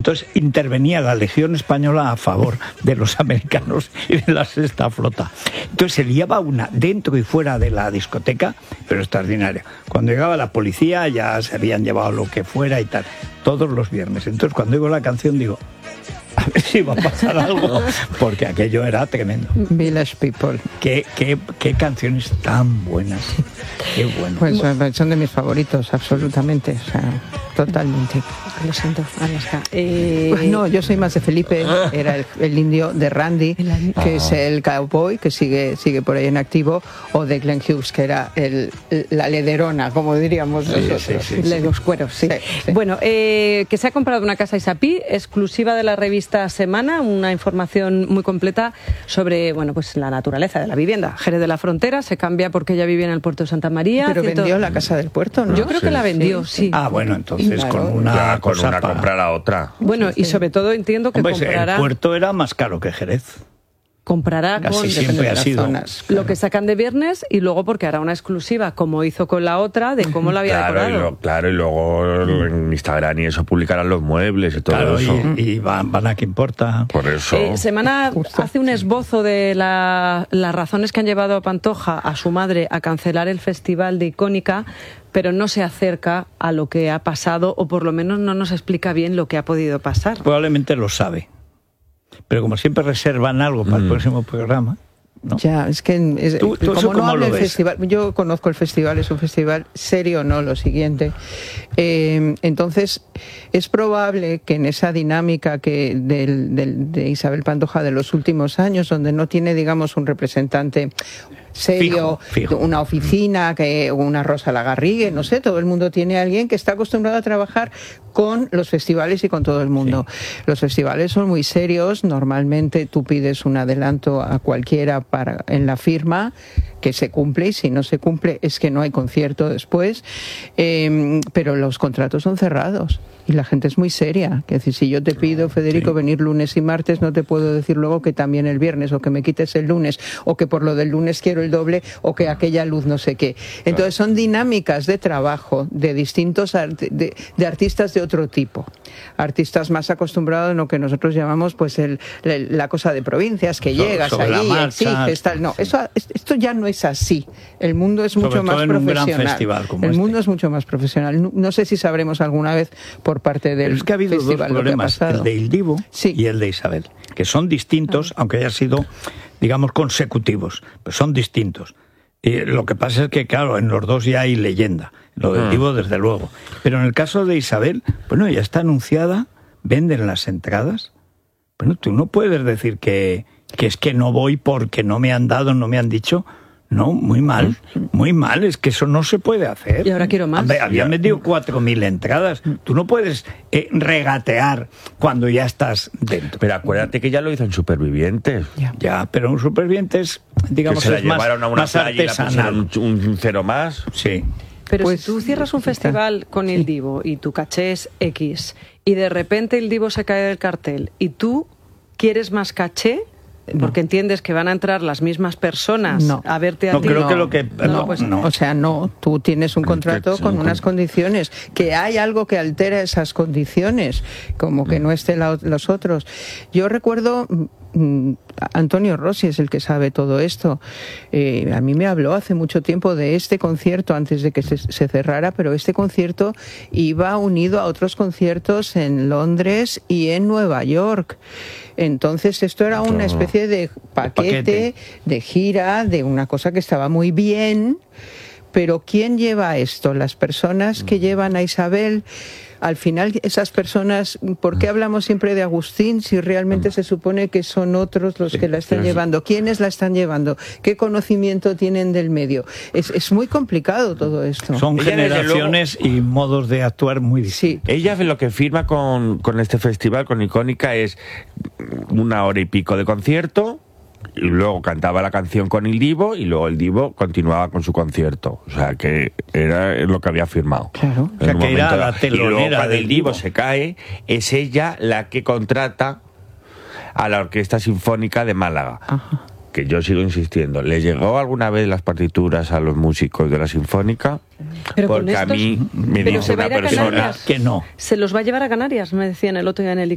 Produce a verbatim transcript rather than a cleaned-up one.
Entonces intervenía la Legión Española a favor de los americanos y de la Sexta Flota. Entonces se liaba una dentro y fuera de la discoteca, pero extraordinaria. Cuando llegaba la policía ya se habían llevado lo que fuera y tal, todos los viernes. Entonces cuando oigo la canción digo, a ver si va a pasar algo, porque aquello era tremendo. Village People. Qué, qué, qué canciones tan buenas. Qué bueno. Pues son de mis favoritos, absolutamente. O sea, totalmente. Lo siento, Alaska. Eh... Pues no, yo soy más de Felipe, era el, el indio de Randy, que ah. es el cowboy, que sigue, sigue por ahí en activo, o de Glenn Hughes, que era el, la lederona, como diríamos sí, nosotros. Sí, sí, sí. Los cueros, sí. sí, sí. Bueno, eh, que se ha comprado una casa Isapí, exclusiva de la revista Semana, una información muy completa sobre, bueno, pues la naturaleza de la vivienda. Jerez de la Frontera se cambia porque ella vivía en el puerto de Santa María. Pero ciento... vendió la casa del puerto, ¿no? Yo creo sí, que la vendió, sí. sí. Ah, bueno, entonces claro. con una ya, con cosa una para... compra la otra. Bueno, y sobre todo entiendo que Hombre, comprará... el puerto era más caro que Jerez. Comprará Casi con siempre ha sido zonas, lo que sacan de viernes y luego porque hará una exclusiva, como hizo con la otra, de cómo la había Claro, y, decorado. lo, claro, y luego en Instagram y eso publicarán los muebles y todo Claro, eso. y, y van, van a que importa. Por eso. Eh, Semana Justo. hace un esbozo de la, las razones que han llevado a Pantoja, a su madre, a cancelar el festival de Icónica, pero no se acerca a lo que ha pasado, o por lo menos no nos explica bien lo que ha podido pasar. Probablemente lo sabe. Pero como siempre reservan algo para el Mm. próximo programa, ¿no? Ya, es que es, ¿Tú- tú eso como no cómo habla lo el ves? festival, yo conozco el festival, es un festival serio, no lo siguiente. Eh, entonces, es probable que en esa dinámica que del, del, de Isabel Pantoja de los últimos años, donde no tiene, digamos, un representante serio, Fijo, fijo. una oficina, que una Rosa Lagarrigue, no sé, todo el mundo tiene a alguien que está acostumbrado a trabajar con los festivales y con todo el mundo. Sí. Los festivales son muy serios, normalmente tú pides un adelanto a cualquiera para en la firma, que se cumple, y si no se cumple es que no hay concierto después, eh, pero los contratos son cerrados y la gente es muy seria. Es decir, si yo te pido, Federico, sí. venir lunes y martes, no te puedo decir luego que también el viernes, o que me quites el lunes, o que por lo del lunes quiero el doble, o que aquella luz no sé qué. Entonces son dinámicas de trabajo de distintos art de, de artistas de otro tipo, artistas más acostumbrados a lo que nosotros llamamos pues el, el, la cosa de provincias, que sobre, llegas sobre allí, exiges tal. No, eso, esto ya no es así. El mundo es mucho más profesional. El mundo este. es mucho más profesional. No, no sé si sabremos alguna vez por parte del Pero es que ha habido festival dos problemas, el de Il Divo sí. y el de Isabel, que son distintos, ah. aunque hayan sido, digamos, consecutivos, pero son distintos. Y lo que pasa es que, claro, en los dos ya hay leyenda. Lo del ah. Divo, desde luego. Pero en el caso de Isabel, bueno, ya está anunciada, venden las entradas. Bueno, tú no puedes decir que, que es que no voy porque no me han dado, no me han dicho. No, muy mal, muy mal, es que eso no se puede hacer. Y ahora quiero más. Hombre, habían vendido cuatro mil entradas. Tú no puedes eh, regatear cuando ya estás dentro. Pero acuérdate que ya lo hizo en Supervivientes. Ya, ya pero un Supervivientes, digamos, que se la es llevaron más, a una más playa artesanal. Y la pusieron un, un cero más. Sí. Pero pues, si tú cierras un festival con Il Divo y tu caché es X y de repente Il Divo se cae del cartel y tú quieres más caché, porque no. entiendes que van a entrar las mismas personas no. a verte a no, ti. creo No, que lo que no, no, pues, no. O sea, no, tú tienes un contrato con unas condiciones, que hay algo que altera esas condiciones, como que no esté la, los otros. Yo recuerdo, mm, Antonio Rossi es el que sabe todo esto. Eh, a mí me habló hace mucho tiempo de este concierto antes de que se, se cerrara, pero este concierto iba unido a otros conciertos en Londres y en Nueva York. Entonces esto era una especie de paquete, paquete, de gira, de una cosa que estaba muy bien, pero ¿quién lleva esto? Las personas que llevan a Isabel. Al final, esas personas, ¿por qué hablamos siempre de Agustín si realmente se supone que son otros los que la están llevando? ¿Quiénes la están llevando? ¿Qué conocimiento tienen del medio? Es, es muy complicado todo esto. Son Ella, generaciones luego, y modos de actuar muy distintos. Sí. Ella lo que firma con, con este festival, con Icónica, es una hora y pico de concierto. Y luego cantaba la canción con Il Divo y luego Il Divo continuaba con su concierto. O sea, que era lo que había firmado. Claro. O sea, que era la telonera. Y luego cuando del Il Divo Divo se cae, es ella la que contrata a la Orquesta Sinfónica de Málaga. Ajá. Que yo sigo insistiendo. ¿Le llegó alguna vez las partituras a los músicos de la Sinfónica? Pero porque estos, a mí me dice una persona que no. Se los va a llevar a Canarias, me decían el otro día en el